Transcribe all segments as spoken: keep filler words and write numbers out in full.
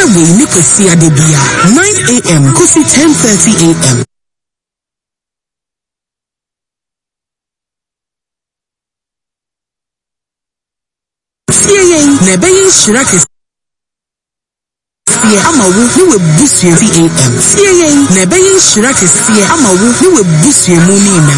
we ni kwesi adebia nine a m kosi ten thirty a m Siye ne beyin shirakes ama wu ni we busue a m Siye ne beyin shirakes ama wu ni we busue mu ni na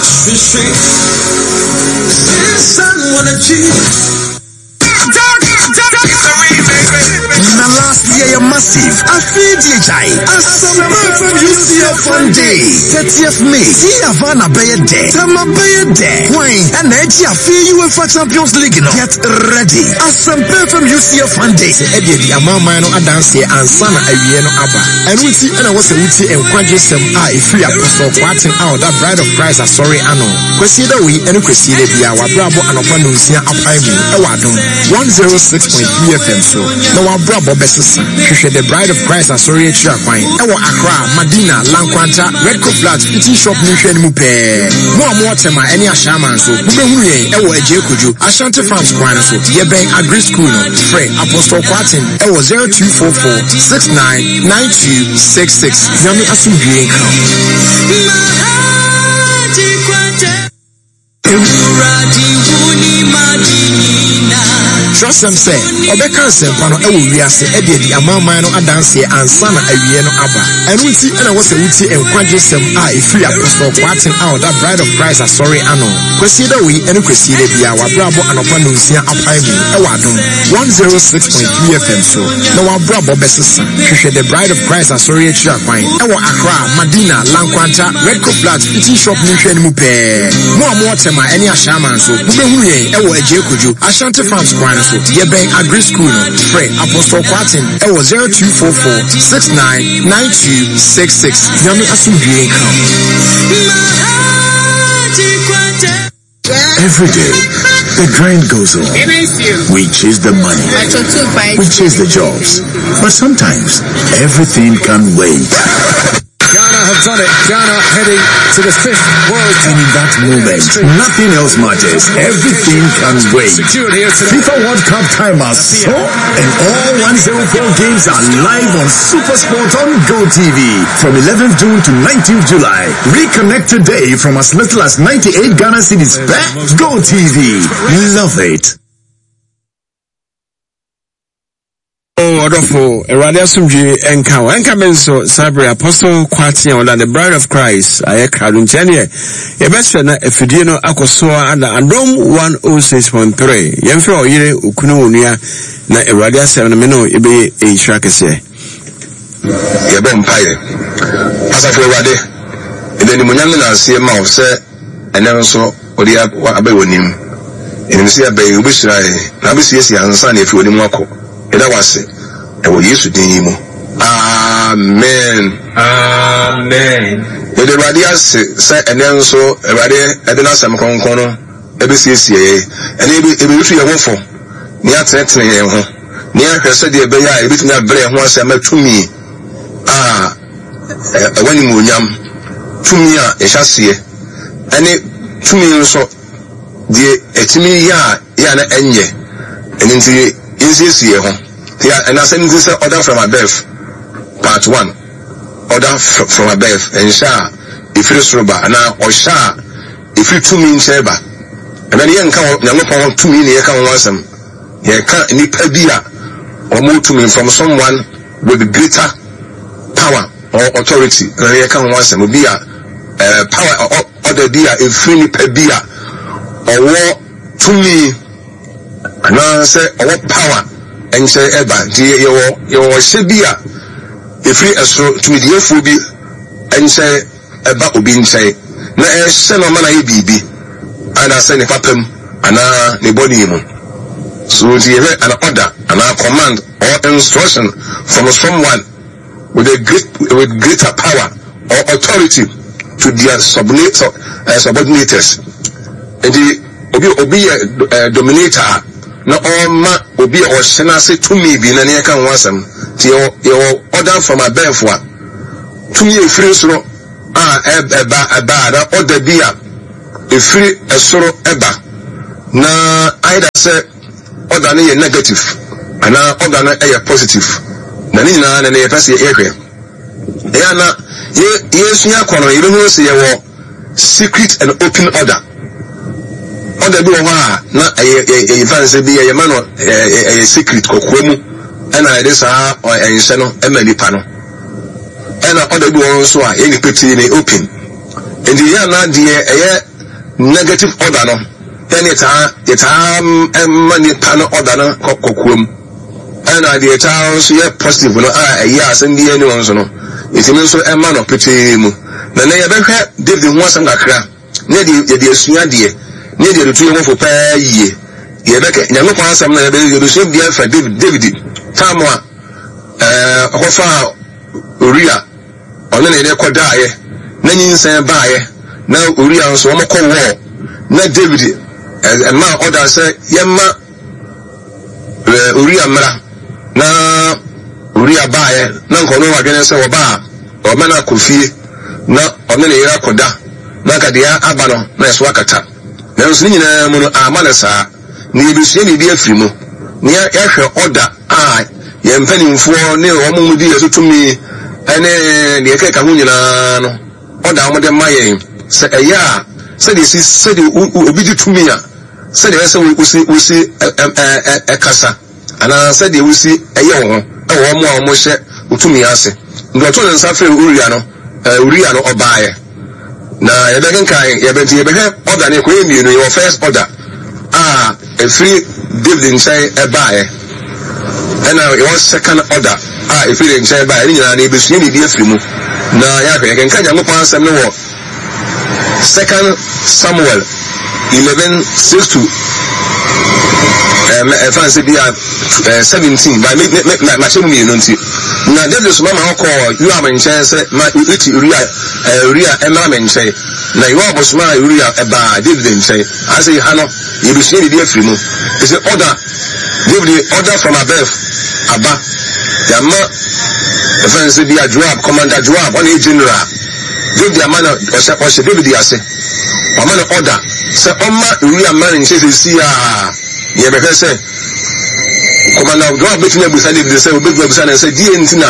Na last year you're massive. I feel D H I. As some from U C F Fund Day. thirtieth May. See Havana Bay Day. Tama Bay Day. Wine. And Edgy I feel UEFA Champions League. Get ready. As some from U C F Fund Day. Eddie the Amama no dance here and Sana Avieno Abba. And we see and I was a witty and quadrism I free apostle quatting out that bride of Christ are sorry ano. Kwesida we and Kwesida Bia wa bravo and upon Lucia up I mean. Ewadon one oh six point three F M so. No our bravo besisa. The bride of Christ are sorry at your fine. Ewa Accra, Madina, Lankwanta, Red Coat Flat, Fitting Shop, Nation Mupe. More more tema any Ashaman so. Mubehuye, Ewa Ejekuju, Ashanti Farms Kwana so. Yebeng Agri School, Frey, Apostle Quatin, Ewa zero two four four six nine nine two six six. Yami Asumbi. Trust them say, Obeka Sempano, Ewu Yase, Eddie, the Amama no Adanse, and Sana Avieno Abba. And we see, and I was a witty and quadrism I free apostle quatting out that bride of Christ are sorry ano. Kwesida we and Kwesida Bia, wa bravo and upon Lucia up I mean, Ewadon one oh six point three F M so. No our bravo besisa. The bride of Christ are sorry at your fine. Ewa Accra, Madina, Lankwanta, Red Coat Flat, Fitting Shop, Nation Mupe. More more tema any Ashaman so. Mubehuye, Ewa Ejekuju, Ashanti Farms Kwana so. Yebeng Agri School, Frey, Apostle Quatin, Ewa zero two four four six nine nine two six six. Yami Asumbi. Every day, the grind goes on. We chase the money. We chase the jobs. But sometimes, everything can wait. Ghana have done it. Ghana heading to the fifth World Cup. And in that moment, nothing else matters. Everything can wait. FIFA World Cup time has so, and all one oh four games are live on SuperSport on GoTV from eleventh June to nineteenth July. Reconnect today from as little as ninety-eight Ghana cedis per GoTV. Love it. Oh, wonderful. Eradia Sumji Enkawa. Enkamenso Sabri Apostle Quatin on the bride of Christ. I crowd Chania. A best friend, a Fidino Akosoa and Andom one oh six point three. Yemfo Yere Ukunu Unia na Eradia seven Mino Ibe a Shrakase. Yabon Pire. As I feel ready. And then the Munyan see a mouth, sir, and then also Odia Abewonim. And you see a bay, which I Nabisi and Sunny if you would walk. That was it. And we used to do him. Amen. Amen. The radius said, and then so a radius, I don't know some corner, A B C C A, and it will be a waffle. Near threatening him. Near her said the Bay, I written a very once I met to me. Ah, when you yam to me, a chassis, and it to me so the Etimia Yana Enye, and into the easiest year. Yeah, and I send this order from above, part one. Order f- from above, and sha, if you rubber, and now, or sha, if you two mean saber. And then you can't, you're not two mean, you can't want some. You can't need a beer or move to me from someone with greater power or authority. And you can't want some beer, uh, power or other beer, if free per beer or war to me. And I say, what power? And say, Eba, your, your Sibia, if we are to me, the Fubi, and say, Eba Ubin say, Na send a man a baby, and I send a papum, and I nebody him. So the an order, and I command or instruction from someone with a great, with greater power or authority to their subordinate, uh, subordinators. And the Obi Obi uh, dominator. No ma obi or sena say to me be na near can wasam your your order from above one to me a free soro ah eba eba order be a free a soro eba na either say order na negative and order na a positive na na ni na na ye pese ye hwe ya na ye ye sua kono ye hu se ye wo secret and open order order bi wo ha na ye ye fanse bi ye ma no ye secret kokwa mu ena ye sa enhye no ema nipa no ena order bi wo so a ye ni peti ni open endi ya na de ye negative order no then it a it a money pan order no kokwa mu ena de ta so ye positive no a ye asem bi ani won so no itimi so ema no peti mu na na ye behwe David ho asem kakra na de ye de asua de ne de rutu mo fo pa yie ye beke nyame kwa asem na ye be ye so bia fa David David tamo a eh ofa Uria ono ne de kodaye na nyinsan baaye na Uria nso mo ko wo na David e ma order say ye ma Uria mra na Uria baaye na nkono wadwene say wo ba o ma na kofie na ono ne yira koda na kadia aba no na eso akata na nso nyina mu no amana saa ni ebisie ni bi afiri mu ni ya hwe order a ye mpanimfo ne o mu di yesutumi ene ne ke ka hu nyina no order mo de maye se eya se de si se de obi di tumi a se de se usi usi e kasa ana se de usi eye wo e wo mo a mo hye utumi ase ndo to nsa fe Uria no Uria no obaaye na ye be kan ye be ye be order ne ko yemi no your first order ah a free David nsai e baaye ena your second order ah a free nsai baaye ni nyina na ebesu ni bi afiri mu na ya hwe kan kan nyamo pa asem no wo second Samuel eleven six to um uh, fancy be at uh, seventeen by me me ma chemu mi no nti na David so mama ko you am nchen se ma iti Uria Uria emra me nchen na you abos ma Uria eba David nchen ase ha no ye bi shiri bi afiri mu is order David order from above aba ya ma fancy be a Joab commander Joab on a general David amana o se David ase o ma order se o ma Uria man nchen se si a ye be say commander Joab betina busa David say obi busa na say die ntina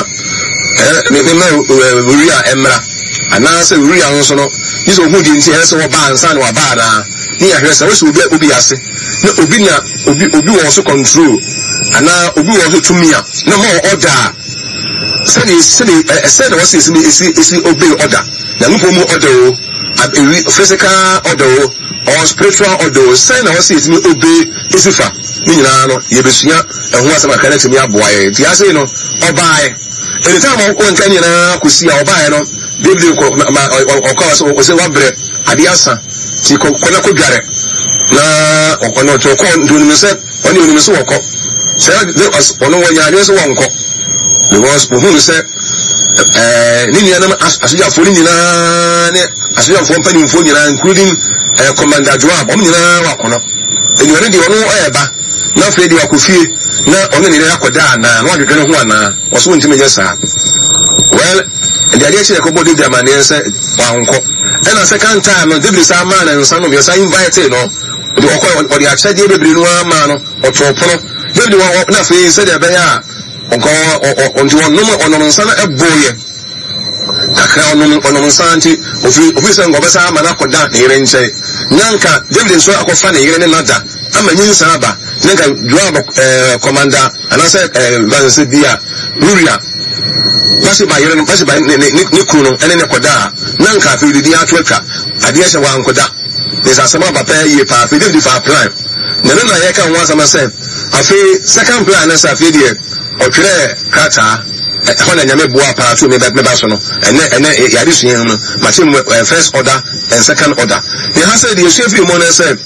eh me me Uria emra ana say Uria nso no iso hu di nti say wo ba ansa na wa ba na ni ya hwe say wo obi obi ase na obi na obi obi wo so control ana obi wo so tumi a na mo order say ni say ni say na wo say isi isi obey order na mo mo order o physical order or spiritual order say na wo say isi obey isifa ni nyina no ye besua ehu asema kana timi aboaye ti ase no obaye anytime o nka nyina kusi a obaye no David ko o ko so o se wabre adiasa ti ko ko na ko dware na o ko no to ko ndunu mi se oni oni mi so wo ko se ono wo nya ade so wo nko because o hu se eh ni nyina na asuja fo ni nyina ne asuja fo mpani mfo nyina including eh, commander Joab o nyina wa kono eni woni de ono eba na fe de akofie na ono ne ya koda na na wadwene ho ana oso ntime nyesa well and the idea is ko body dem na say wanko and a second time no David say man and son of your say invite no de okọ odi ache de bebre no ama no otopono David wa na fe say de be ya onko onti won no ono nsa na eboye kakra ono ono nsa nti ofi ofi say ngo be say ama na koda na ire nche nyanka David nso akofa na ire ne nada ama nyinsa aba nyanka Joab eh commander and say eh van dia Uria pasi ba yere no pasi ba ne ne kru no ene ne koda na nka fe di atweka ade ahye wa nkoda is asema ba pa ye pa fe di fa plan na na ye kan wa sama se afi second plan na sa fe di o twere kata ho na nyame boa pa to me ba me ba so no ene ene ya di suyen no ma che first order and second order he has said the shefi mo na say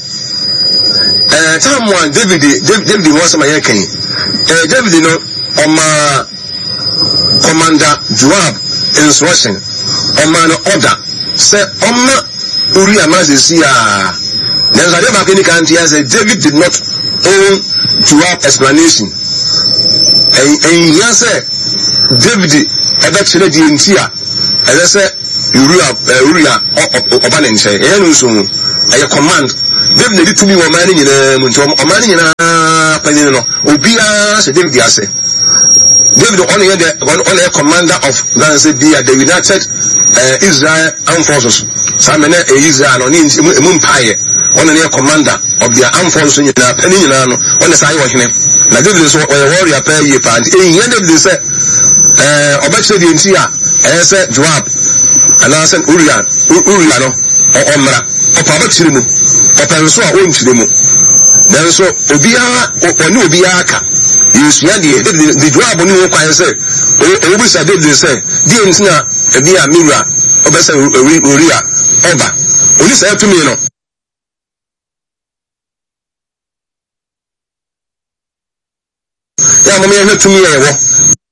eh time one David David was sama ye kan eh David no o ma commander Joab instruction on man order say on Uria Mazisia then so ba kini kan tia say David did not own Joab explanation and and he say David ebe chere di ntia ele say Uria Uria oba ne nche e no so e command David dey to me wo man nyina mu nto o man nyina panyin no obi a say David ase David on here the on a commander of Ghana say be the United uh, Israel Armed Forces. Samene e Israel on in Mumpaye on a commander of their armed forces in the Peninsula on the side of him. Now David is a warrior pay ye and in the end of the say uh obviously the Intia and say Joab and I said Uriah Uriah or Omra or Pabachirimu or Pensua own Chirimu. Then so Obia or no Biaka. You see, the job on you can say, I wish I did this say, dear Insina, a dear Mira, or better, Uria, Oba. Will you say to me, no? Yeah, Mamma, to me,